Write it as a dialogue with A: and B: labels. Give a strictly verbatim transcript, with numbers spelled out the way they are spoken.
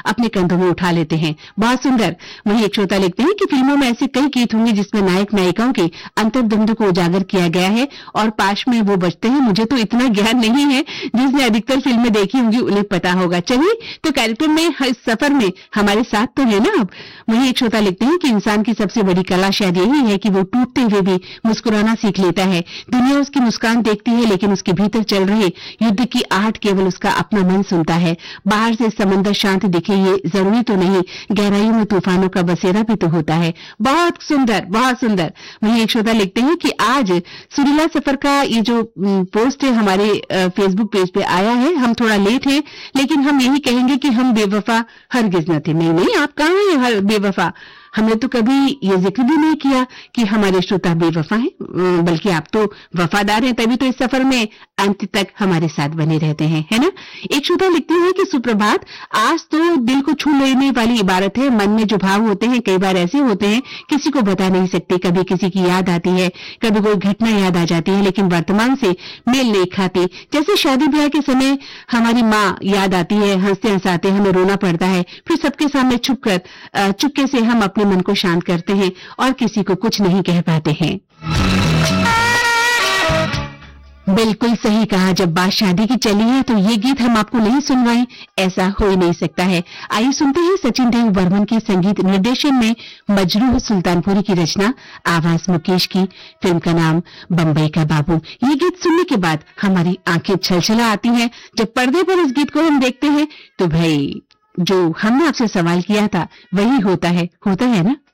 A: अपने कंधों में उठा लेते हैं। बहुत सुंदर। वहीं एक श्रोता लिखते हैं कि फिल्मों में ऐसे कई गीत होंगे जिसमें नायक नायिकाओं के अंतर्द्वंद को उजागर किया गया है और पाश में वो बजते हैं। मुझे तो इतना ज्ञान नहीं है, जिसने अधिकतर फिल्में देखी होंगी उन्हें पता होगा। चलिए तो कार्यक्रम में इस सफर में हमारे साथ तो है ना आप। वहीं एक श्रोता लिखते हैं कि इंसान की सबसे बड़ी कला शायद यही है कि वो टूटते हुए भी मुस्कुराना सीख लेता है। दुनिया उसकी मुस्कान देखती है लेकिन उसके भीतर चल रहे युद्ध की आहट केवल उसका अपना मन सुनता है। बाहर से समंदर शांत दिखे ये जरूरी तो नहीं, गहराइयों में तूफानों का बसेरा भी तो होता है। बहुत सुंदर, बहुत सुंदर। वहीं एक श्रोता लिखते हैं कि आज सुरीला सफर का ये जो पोस्ट है हमारे फेसबुक पेज पे आया है, हम थोड़ा लेट हैं लेकिन हम यही कहेंगे कि हम बेवफा हरगिज न थे। नहीं नहीं, आप कहाँ हैं हर बेवफा? हमने तो कभी ये जिक्र भी नहीं किया कि हमारे श्रोता बेवफा हैं, बल्कि आप तो वफादार हैं, तभी तो इस सफर में अंत तक हमारे साथ बने रहते हैं, है ना। एक श्रोता लिखते हैं कि सुप्रभात, आज तो दिल को छू लेने वाली इबारत है। मन में जो भाव होते हैं कई बार ऐसे होते हैं किसी को बता नहीं सकते। कभी किसी की याद आती है, कभी कोई घटना याद आ जाती है लेकिन वर्तमान से मेल नहीं खाती। जैसे शादी ब्याह के समय हमारी माँ याद आती है, हंसते हंसाते हमें रोना पड़ता है, फिर सबके सामने छुप कर चुपके से हम अपने मन को शांत करते हैं और किसी को कुछ नहीं कह पाते हैं। बिल्कुल सही कहा। जब बात शादी की चली है तो ये गीत हम आपको नहीं सुनवाएं, ऐसा हो ही नहीं सकता है। आइए सुनते हैं सचिन देव बर्मन के संगीत निर्देशन में मजरूह सुल्तानपुरी की रचना, आवाज मुकेश की, फिल्म का नाम बम्बई का बाबू। ये गीत सुनने के बाद हमारी आंखें छलछला आती हैं। जब पर्दे पर इस गीत को हम देखते हैं तो भाई जो हमने आपसे सवाल किया था वही होता है, होता है ना।